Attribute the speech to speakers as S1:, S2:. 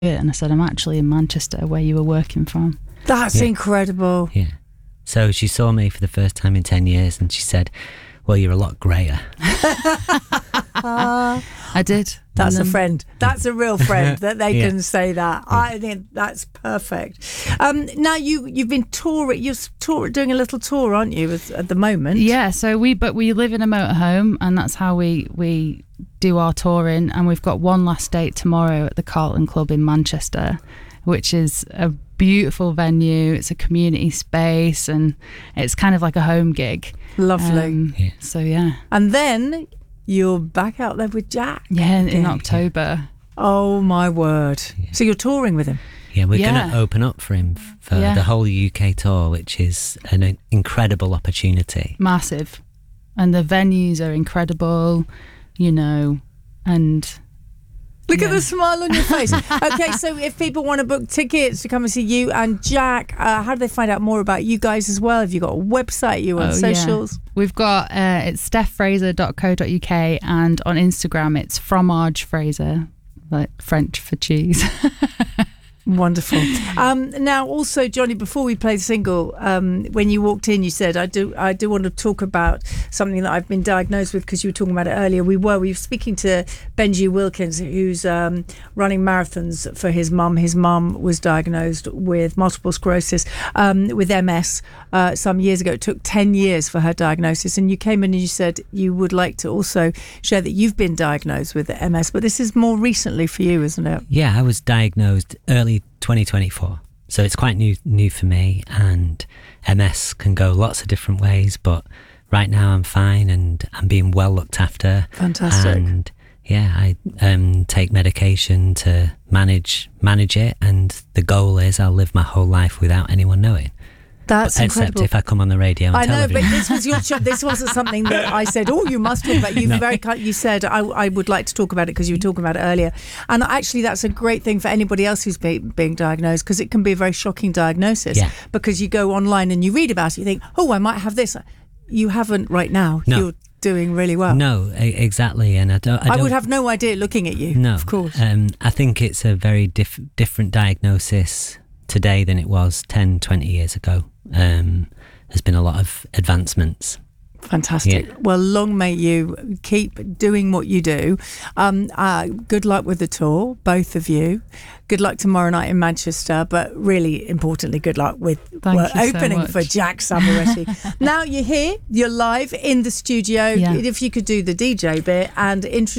S1: And I said, I'm actually in Manchester, where you were working from.
S2: That's incredible.
S3: Yeah. So she saw me for the first time in 10 years and she said, well, you're a lot greyer.
S1: I did.
S2: That's a friend. That's a real friend that they
S3: Yeah.
S2: can say that. I think that's perfect. Now you've been touring. You're doing a little tour, aren't you, at the moment?
S1: Yeah. So we live in a motorhome, and that's how we do our touring. And we've got one last date tomorrow at the Carlton Club in Manchester, which is a beautiful venue. It's a community space, and it's kind of like a home gig.
S2: Lovely.
S1: So yeah.
S2: And then you're back out there with Jack.
S1: Yeah, in October.
S2: Oh my word!
S3: Yeah.
S2: So you're touring with him.
S3: Yeah, we're going to open up for him for the whole UK tour, which is an incredible opportunity.
S1: Massive. And the venues are incredible, and...
S2: Look at the smile on your face. Okay, so if people want to book tickets to come and see you and Jack, how do they find out more about you guys as well? Have you got a website? You on socials?
S1: Yeah. We've got it's stephfraser.co.uk, and on Instagram it's Fromage Fraser, like French for cheese.
S2: Wonderful. Now, also, Johnny, before we play the single, when you walked in, you said, I do want to talk about something that I've been diagnosed with, because you were talking about it earlier. We were speaking to Benji Wilkins, who's running marathons for his mum. His mum was diagnosed with multiple sclerosis, with MS, some years ago. It took 10 years for her diagnosis. And you came in and you said you would like to also share that you've been diagnosed with MS, but this is more recently for you, isn't it?
S3: Yeah, I was diagnosed early 2024, so it's quite new for me, and MS can go lots of different ways, but right now I'm fine and I'm being well looked after.
S2: Fantastic.
S3: And yeah, I take medication to manage it, and the goal is I'll live my whole life without anyone knowing.
S2: That's incredible.
S3: Except if I come on the radio and
S2: I know,
S3: television.
S2: but this was your this wasn't something that I said, oh, you must talk about. You said I would like to talk about it because you were talking about it earlier. And actually, that's a great thing for anybody else who's being diagnosed, because it can be a very shocking diagnosis.
S3: Yeah.
S2: Because you go online and you read about it, you think, oh, I might have this. You haven't right now.
S3: No.
S2: You're doing really well.
S3: No, exactly. And I
S2: would have no idea looking at you.
S3: No,
S2: of course.
S3: I think it's a very different diagnosis today than it was 10, 20 years ago. There's been a lot of advancements.
S2: Fantastic. Yeah. Well, long may you keep doing what you do. Good luck with the tour, both of you. Good luck tomorrow night in Manchester, but really importantly, good luck with opening for Jack Savoretti. Now you're here, you're live in the studio. Yeah. If you could do the DJ bit and introduce